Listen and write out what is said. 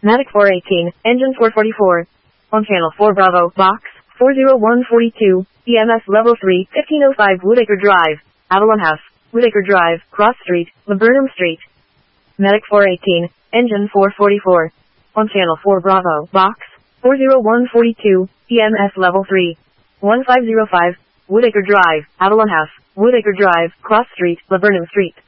Matic 418, engine 444. On channel 4 Bravo, box 40142, EMS level 3, 1505 Woodacre Drive, Avalon House, Woodacre Drive, Cross Street, Laburnum Street. Matic 418, engine 444. On channel 4 Bravo, box 40142, EMS level 3, 1505, Woodacre Drive, Avalon House, Woodacre Drive, Cross Street, Laburnum Street.